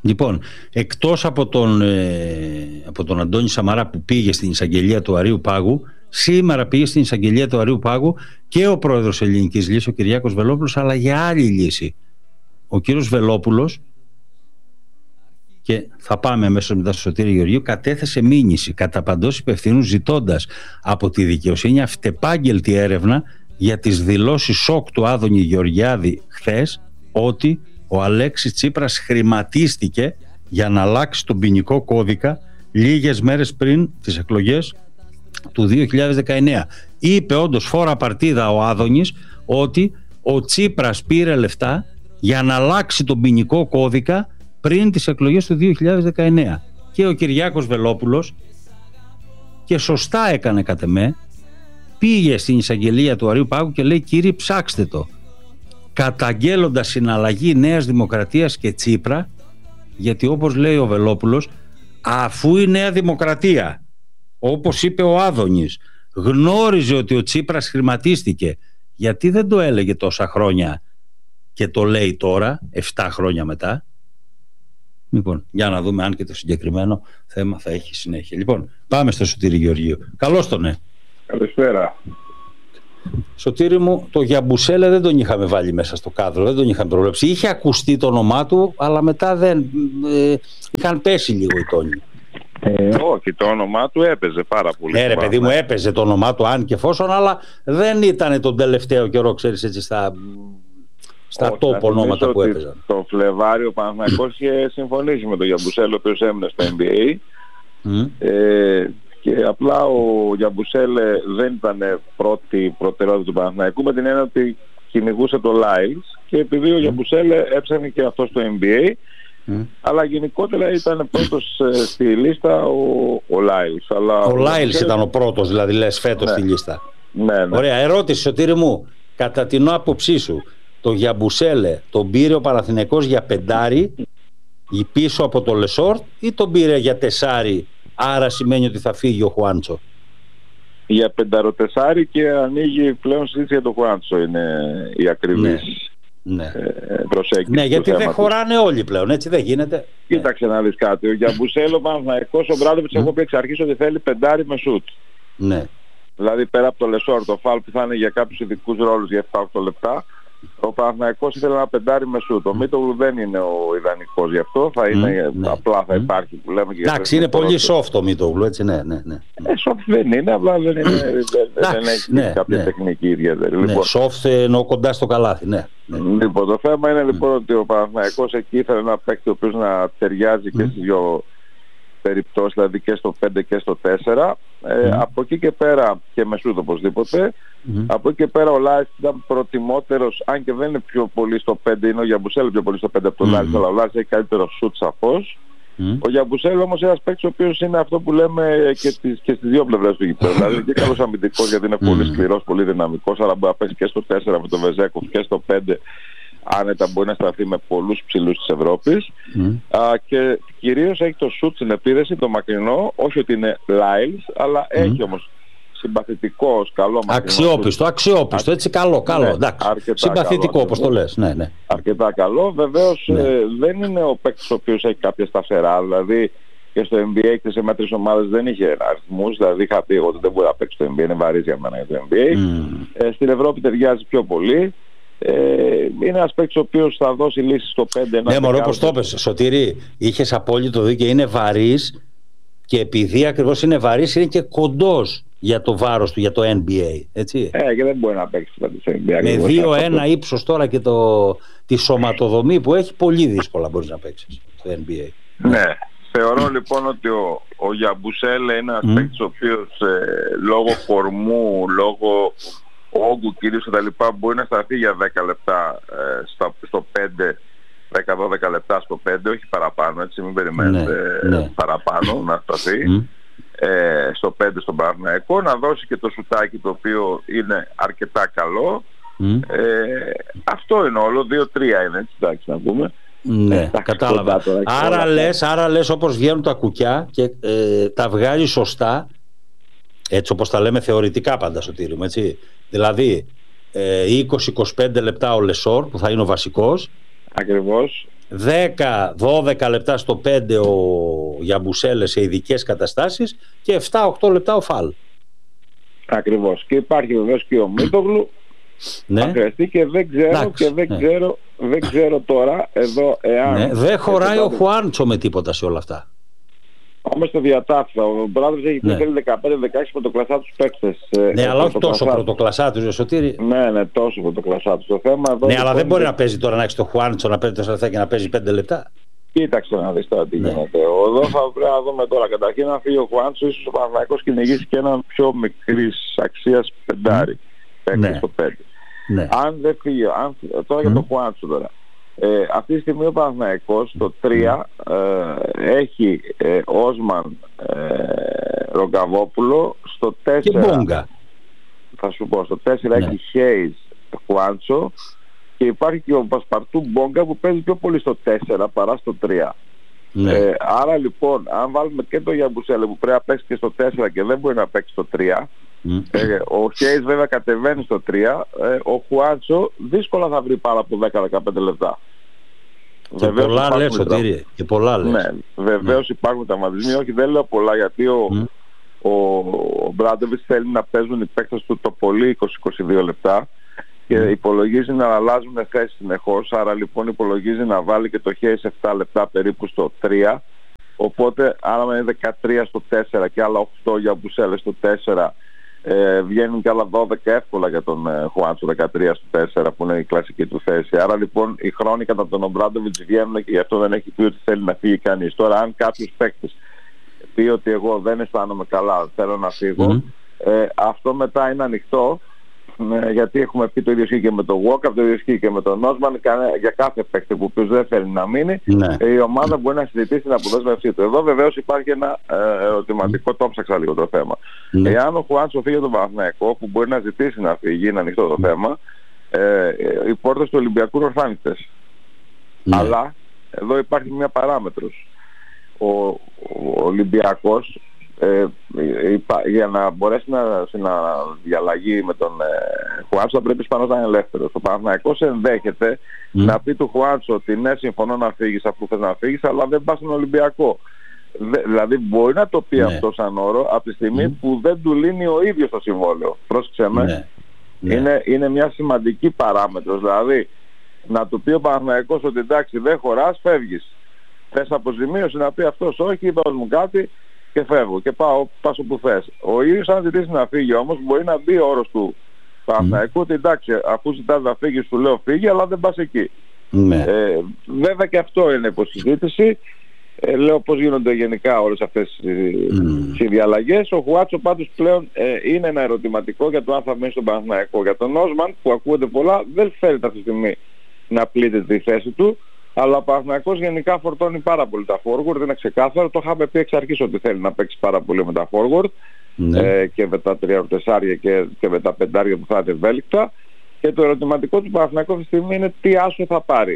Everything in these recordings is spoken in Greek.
Λοιπόν, εκτός από τον Αντώνη Σαμαρά που πήγε στην εισαγγελία του Αρείου Πάγου, σήμερα πήγε στην εισαγγελία του Αρείου Πάγου και ο πρόεδρος Ελληνικής Λύσης, ο Κυριάκος Βελόπουλος, αλλά για άλλη λύση. Ο κύριος Βελόπουλος, και θα πάμε αμέσως μετά στο Σωτήρη Γεωργίου, κατέθεσε μήνυση κατά παντός υπευθύνου, ζητώντας από τη δικαιοσύνη αυτεπάγγελτη έρευνα για τις δηλώσεις σοκ του Άδωνη Γεωργιάδη χθες, ότι ο Αλέξης Τσίπρας χρηματίστηκε για να αλλάξει τον ποινικό κώδικα λίγες μέρες πριν τις εκλογές του 2019. Είπε όντως φόρα παρτίδα ο Άδωνης ότι ο Τσίπρας πήρε λεφτά για να αλλάξει τον ποινικό κώδικα πριν τις εκλογές του 2019. Και ο Κυριάκος Βελόπουλος, και σωστά έκανε κατ' εμέ, πήγε στην εισαγγελία του Αρείου Πάγου και λέει: κύριοι, ψάξτε το, καταγγέλλοντας συναλλαγή Νέας Δημοκρατίας και Τσίπρα, γιατί όπως λέει ο Βελόπουλος, αφού η Νέα Δημοκρατία, όπως είπε ο Άδωνης, γνώριζε ότι ο Τσίπρας χρηματίστηκε, γιατί δεν το έλεγε τόσα χρόνια και το λέει τώρα, 7 χρόνια μετά? Λοιπόν, για να δούμε αν και το συγκεκριμένο θέμα θα έχει συνέχεια. Λοιπόν, πάμε στο Σωτήρη Γεωργίου. Καλώς τον, ναι. Καλησπέρα. Σωτήρη μου, το Γιαμπουσέλε δεν τον είχαμε βάλει μέσα στο κάδρο, δεν τον είχαμε προβλέψει. Είχε ακουστεί το όνομά του, αλλά μετά δεν είχαν πέσει λίγο οι τόνοι. Όχι, το όνομά του έπαιζε πάρα πολύ. Ναι, ρε παιδί μου, έπαιζε το όνομά του, αν και εφόσον, αλλά δεν ήταν τον τελευταίο καιρό, ξέρεις, έτσι στα τόπο ονόματα που έπαιζαν. Το Φλεβάριο ο Παναθηναϊκός είχε συμφωνήσει με τον Γιαμπουσέλε, ο οποίος έμεινε στο NBA. Και απλά ο Γιαμπουσέλε δεν ήταν πρώτη προτεραιότητα του Παναθηναϊκού, με την έννοια ότι κυνηγούσε το Λάιλς, και επειδή ο Γιαμπουσέλε έψαχνε και αυτό στο NBA, αλλά γενικότερα ήταν πρώτος στη λίστα ο Λάιλς. Ο Λάιλς ήταν ο πρώτος, δηλαδή λες φέτος στη λίστα. Ναι. Ωραία, ερώτηση, Σωτήρη μου, κατά την άποψή σου, το Γιαμπουσέλε τον πήρε ο Παναθηναϊκός για πεντάρι πίσω από το Λεσόρτ, ή τον πήρε για τεσάρι, άρα σημαίνει ότι θα φύγει ο Χουάντσο? Για πενταροτεσάρι, και ανοίγει πλέον συζήτηση για το Χουάντσο, είναι η ακριβής προσέγγιση. Ναι, γιατί δεν χωράνε όλοι πλέον, έτσι δεν γίνεται. Κοίταξε να δεις κάτι. Ο Γιαμπουσέλε, ο Παναθηναϊκός, ο Μπράντοβιτς, έχω πει εξ αρχής ότι θέλει πεντάρι με σουτ. Ναι. Δηλαδή πέρα από το Λεσόρτ, το φάλ που θα είναι για κάποιους ειδικούς ρόλους για 7-8 λεπτά, ο Παναθηναϊκός ήθελε ένα πεντάρι με σούτ. Ο Μίτογλου δεν είναι ο ιδανικός γι' αυτό. Θα είναι, απλά θα υπάρχει που λέμε. Εντάξει, είναι πολύ soft ο Μίτογλου, έτσι, ναι. Soft δεν είναι, απλά δεν έχει κάποια τεχνική ιδιαίτερη. Ναι, soft εννοώ κοντά στο καλάθι, ναι. Λοιπόν, το θέμα είναι λοιπόν ότι ο Παναθηναϊκός εκεί ήθελε ένα παίκτη ο οποίος να ταιριάζει και στις δύο περιπτώσεις, δηλαδή και στο 5 και στο 4. Από εκεί και πέρα, και με σούτ οπωσδήποτε, από εκεί και πέρα ο Λάις ήταν προτιμότερος, αν και δεν είναι πιο πολύ στο 5, είναι ο Γιαμπουσέλε πιο πολύ στο 5 από τον Λάις, αλλά ο Λάις έχει καλύτερο σούτ σαφώς. Ο Γιαμπουσέλε όμως ένας παίκτης ο οποίος είναι αυτό που λέμε και στις δύο πλευρές του γηπέδου. Δηλαδή είναι και καλός αμυντικός, γιατί είναι πολύ σκληρός, πολύ δυναμικός, αλλά μπορεί να παίξει και στο 4 με τον Βεζέκοφ και στο 5 άνετα, μπορεί να σταθεί με πολλούς ψηλούς της Ευρώπης. Και κυρίως έχει το σουτ στην επίδεση, το μακρινό, όχι ότι είναι Λάιλς, αλλά έχει όμως συμπαθητικός, καλό μακρινό. Αξιόπιστο, έτσι καλό, εντάξει. Συμπαθητικό, όπως το λες, ναι. Αρκετά καλό. Βεβαίως δεν είναι ο παίκτης ο οποίος έχει κάποια σταθερά, δηλαδή και στο NBA και σε μέτρες ομάδες δεν είχε αριθμούς, δηλαδή είχα πει εγώ ότι δεν μπορεί να παίξει στο NBA, είναι βαρύς για μένα για το NBA. Στην Ευρώπη ταιριάζει πιο πολύ. Είναι ένας παίκτης ο οποίος θα δώσει λύσεις στο 5. Ναι, μωρό, όπως το είπες, Σωτήρη, είχες απόλυτο δίκιο, είναι βαρύς, και επειδή ακριβώς είναι βαρύς είναι και κοντός για το βάρος του, για το NBA, έτσι. Και δεν μπορεί να παίξει στο NBA. Με 2-1 ύψος τώρα και τη σωματοδομή που έχει, πολύ δύσκολα μπορείς να παίξεις στο NBA. Ναι. Θεωρώ λοιπόν ότι ο Γιαμπουσέλε είναι ένας παίκτης ο οποίος λόγω κορμού, λόγω όγκου κυρίως τα λοιπά, μπορεί να σταθεί για 10 λεπτά στο 5, 10-12 λεπτά στο 5, όχι παραπάνω, έτσι, μην περιμένετε παραπάνω να σταθεί στο 5 στον Παναθηναϊκό, να δώσει και το σουτάκι το οποίο είναι αρκετά καλό. Αυτό είναι όλο, 2-3 είναι, έτσι, εντάξει, να πούμε. Ναι, κατάλαβα. Άρα λες όπως βγαίνουν τα κουκιά και τα βγάζει σωστά, έτσι όπως τα λέμε θεωρητικά πάντα, Σωτήρη μου, έτσι. Δηλαδή 20-25 λεπτά ο Λεσόρ που θα είναι ο βασικός. Ακριβώς. 10-12 λεπτά στο 5 ο Γιαμπουσέλε σε ειδικές καταστάσεις και 7-8 λεπτά ο Φαλ. Ακριβώς. Και υπάρχει βεβαίως και ο Μίτογλου. Ναι. Θα χρειαστεί και δεν ξέρω τώρα εδώ εάν... Ναι. Δεν χωράει ο Χουάντσο με τίποτα σε όλα αυτά. Όμως το διατάφθα. Ο Μπράδοβιτς έχει θέλει 15-16 πρωτοκλασσάτους παίκτες. Ναι, αλλά όχι τόσο πρωτοκλασσάτους, Σωτήρη. Ναι, τόσο πρωτοκλασσάτους. Το θέμα εδώ. Ναι, αλλά δεν μπορεί να παίζει τώρα να έχει το Χουάντσο να παίζει 4 λεπτά και να παίζει 5 λεπτά. Κοίταξε να δεις τώρα τι γίνεται. Εδώ θα πρέπει να δούμε τώρα. Καταρχήν να φύγει ο Χουάντσο, ίσως ο Παναθηναϊκός κυνηγήσει και έναν πιο μικρής αξίας πεντάρι. Παίξει στο 5. Ναι. Αν δεν φύγει, τώρα για το Χουάντσο τώρα. Αυτή τη στιγμή ο Παναθηναϊκός στο 3 έχει Όσμαν Ρογκαβόπουλο, στο 4 και Μπόγκα. Θα σου πω, στο 4 έχει Χέις Χουάντσο και υπάρχει και ο Πασπαρτού Μπόγκα που παίζει πιο πολύ στο 4 παρά στο 3. Ναι. Άρα λοιπόν, αν βάλουμε και το Γιαμπουσέλε που πρέπει να παίξει και στο 4 και δεν μπορεί να παίξει στο 3, ο Χέις βέβαια κατεβαίνει στο 3, ο Χουάντσο δύσκολα θα βρει πάρα από 10-15 λεπτά. Και πολλά λες, Σωτήρη, και πολλά λες. Ναι, βεβαίως υπάρχουν τραυματισμοί, όχι δεν λέω πολλά γιατί ο Μπράντοβιτς θέλει να παίζουν οι παίκτες του το πολύ 20-22 λεπτά και υπολογίζει να αλλάζουν θέσεις συνεχώς, άρα λοιπόν υπολογίζει να βάλει και το Χέις 7 λεπτά περίπου στο 3, οπότε άρα είναι 13 στο 4 και άλλα 8 για Μπουσέλε στο 4, βγαίνουν και άλλα 12 εύκολα για τον Χουάντσο 13 στο 4 που είναι η κλασική του θέση. Άρα λοιπόν οι χρόνοι κατά τον Ομπράντοβιτς βγαίνουν και γι' αυτό δεν έχει πει ότι θέλει να φύγει κανείς. Τώρα αν κάποιος παίκτης πει ότι εγώ δεν αισθάνομαι καλά, θέλω να φύγω, αυτό μετά είναι ανοιχτό, γιατί έχουμε πει το ίδιο ισχύει και με τον Walker, το ίδιο ισχύει και με τον Νόσμαν, για κάθε παίκτη που δεν θέλει να μείνει, η ομάδα μπορεί να συζητήσει την αποδέσμευσή του. Εδώ βεβαίως υπάρχει ένα ερωτηματικό, το ψάξα λίγο το θέμα. Εάν ο Χουάντσο φύγει από τον Παναθηναϊκό, που μπορεί να ζητήσει να φύγει, είναι ανοιχτό το θέμα, οι πόρτες του Ολυμπιακού είναι ορθάνητες. Αλλά εδώ υπάρχει μια παράμετρος. Ο Ολυμπιακός για να μπορέσει να διαλλαγεί με τον Χουάντσο θα πρέπει σπανώς να είναι ελεύθερος. Ο Παναθηναϊκός ενδέχεται να πει του Χουάντσο ότι ναι, συμφωνώ να φύγεις αφού θες να φύγεις, αλλά δεν πας στον Ολυμπιακό. Δηλαδή μπορεί να το πει αυτό σαν όρο από τη στιγμή που δεν του λύνει ο ίδιος το συμβόλαιο. Πρόσεξε με. Είναι μια σημαντική παράμετρος. Δηλαδή να του πει ο Παναθηναϊκός ότι εντάξει δεν χωράς, φεύγεις. Θες αποζημίωση, να πει αυτός όχι, δώσ' μου κάτι και φεύγω και πάω όπου θες. Ο ίδιος αν ζητήσει να φύγει όμως μπορεί να μπει ο όρος του Παναθηναϊκού ότι εντάξει αφού ζητάς να φύγεις σου λέω φύγει αλλά δεν πας εκεί. Βέβαια και αυτό είναι υποσυζήτηση. Λέω πως γίνονται γενικά όλες αυτές οι διαλλαγές. Ο Χουάντσο πάντως πλέον είναι ένα ερωτηματικό για το αν θα μείνει στον Παναθηναϊκό. Για τον Όσμαν που ακούγονται πολλά δεν θέλει αυτή τη στιγμή να πλήττεται η θέση του. Αλλά ο Παναθηναϊκός γενικά φορτώνει πάρα πολύ τα forward, είναι ξεκάθαρο. Το είχαμε πει εξ αρχής ότι θέλει να παίξει πάρα πολύ με τα forward και με τα 3-4 και με τα 5 που θα είναι ευέλικτα. Και το ερωτηματικό του Παναθηναϊκού αυτή τη στιγμή είναι τι άσο θα πάρει.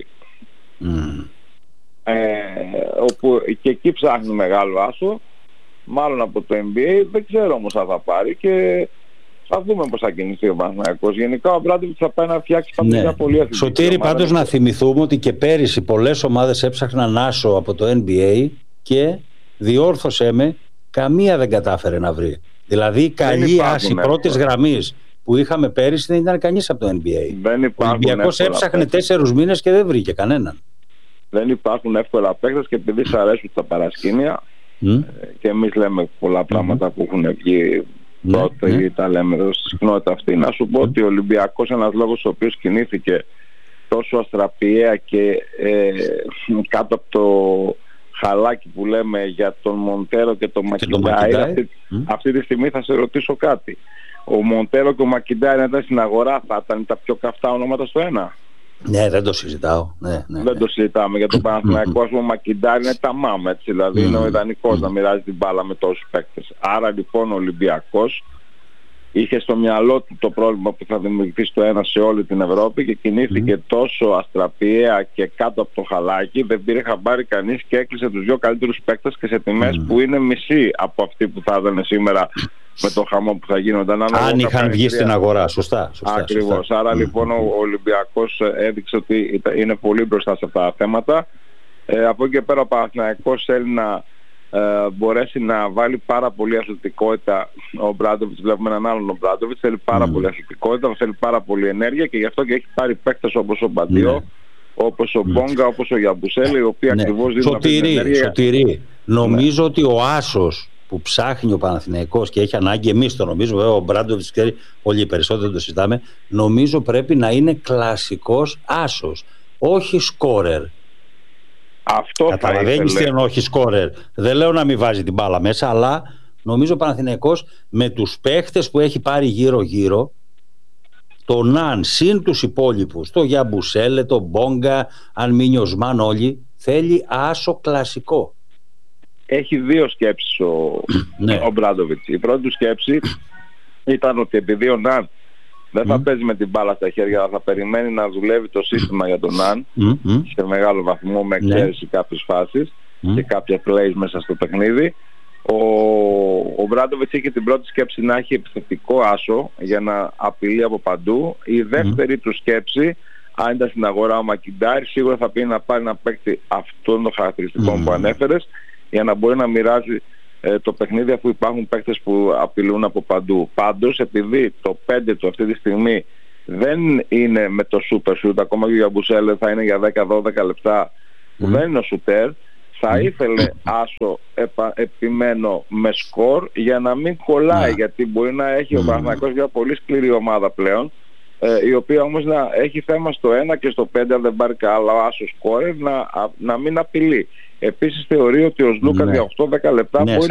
Όπου και εκεί ψάχνει μεγάλο άσο, μάλλον από το NBA, δεν ξέρω όμως αν θα πάρει και θα δούμε πώς θα κινηθεί ο Παναθηναϊκός. Γενικά ο Μπράντοβιτς θα πάει να φτιάξει μια πολύ αθλητική. Σωτήρη, πάντως να θυμηθούμε ότι και πέρυσι πολλές ομάδες έψαχναν άσο από το NBA και διόρθωσέ με, καμία δεν κατάφερε να βρει. Δηλαδή η καλή άση πρώτης γραμμής που είχαμε πέρυσι δεν ήταν κανείς από το NBA. Ο Ολυμπιακός έψαχνε 4 μήνες και δεν βρήκε κανέναν. Δεν υπάρχουν εύκολα παίκτες και επειδή σ' αρέσουν τα παρασκήνια και εμείς λέμε πολλά πράγματα που έχουν βγει τότε ή τα λέμε εδώ στη συχνότητα αυτή. Να σου πω ότι ο Ολυμπιακός, ένας λόγος ο οποίος κινήθηκε τόσο αστραπιαία και κάτω από το χαλάκι που λέμε για τον Μοντέρο και τον Μακιντάιρ, αυτή τη στιγμή θα σε ρωτήσω κάτι. Ο Μοντέρο και ο Μακιντάιρ ήταν στην αγορά, θα ήταν τα πιο καυτά ονόματα στο ένα? Ναι, δεν το συζητάω. Δεν το συζητάμε. Για τον Παναθηναϊκό, ο Μακιντάιρ είναι τα μάμα, έτσι. Δηλαδή είναι ο ιδανικός να μοιράζει την μπάλα με τόσους παίκτες. Άρα λοιπόν ο Ολυμπιακός είχε στο μυαλό του το πρόβλημα που θα δημιουργηθεί στο ένα σε όλη την Ευρώπη και κινήθηκε τόσο αστραπιαία και κάτω από το χαλάκι, δεν πήρε χαμπάρι κανείς και έκλεισε τους 2 καλύτερους παίκτες και σε τιμές που είναι μισή από αυτή που θα έδωνε σήμερα με το χαμό που θα γίνονταν. Αν είχαν βγει στην αγορά, σωστά. Ακριβώς. Άρα λοιπόν ο Ολυμπιακός έδειξε ότι είναι πολύ μπροστά σε αυτά τα θέματα Από εκεί και πέρα ο Παναθηναϊκός θέλει να μπορέσει να βάλει πάρα πολύ αθλητικότητα. Ο Μπράντοβιτς, βλέπουμε έναν άλλον ο Μπράντοβιτς, θέλει πάρα πολύ αθλητικότητα, θέλει πάρα πολύ ενέργεια και γι' αυτό και έχει πάρει παίκτες όπως ο Μπαντίο, όπως ο Μπόγκα, όπως ο Γιαμπουσέλη, οι οποίοι ακριβώς δίνουν αυτή την ενέργεια. Σωτηρή, νομίζω ότι ο άσος που ψάχνει ο Παναθηναϊκός και έχει ανάγκη, εμείς το νομίζουμε, ο Μπράντοβιτς ξέρει πολύ περισσότερο, το συζητάμε, νομίζω πρέπει να είναι κλασικός άσος, όχι σκόρερ. Αυτό καταλαβαίνεις τι εννοώ, όχι σκόρερ. Δεν λέω να μην βάζει την μπάλα μέσα, αλλά νομίζω ο Παναθηναϊκός με τους παίχτες που έχει πάρει γύρω-γύρω, τον Ναν συν τους υπόλοιπους, το Γιαμπουσέλε, τον Μπόγκα, αν μείνει ο Σμάν, όλοι, θέλει άσο κλασικό. Έχει δύο σκέψεις ο Μπράντοβιτς. Η πρώτη του σκέψη ήταν ότι επειδή ο Ναν δεν θα παίζει με την μπάλα στα χέρια, αλλά θα περιμένει να δουλεύει το σύστημα για τον Ναν σε μεγάλο βαθμό, με εξαίρεση κάποιες φάσεις και κάποια plays μέσα στο παιχνίδι. Ο Μπράντοβιτς είχε την πρώτη σκέψη να έχει επιθετικό άσο για να απειλεί από παντού. Η δεύτερη του σκέψη, αν ήταν στην αγορά ο Μακιντάρη, σίγουρα θα πει να πάρει να παίξει αυτόν τον χαρακτηριστικό που ανέφερες, για να μπορεί να μοιράζει το παιχνίδι, αφού υπάρχουν παίκτες που απειλούν από παντού. Πάντως, επειδή το 5 του αυτή τη στιγμή δεν είναι με το super shoot, ακόμα και ο Γιαμπουσέλε θα είναι για 10-12 λεπτά που δεν είναι ο σουτέρ, θα ήθελε άσο, επιμένω, με σκορ για να μην κολλάει, γιατί μπορεί να έχει ο Παναθηναϊκός μια πολύ σκληρή ομάδα πλέον, η οποία όμως να έχει θέμα στο 1 και στο 5, αν δεν πάρει καλά άσο σκόρερ, να μην απειλεί. Επίσης θεωρεί ότι ο Σλούκας για 8-10 λεπτά μπορεί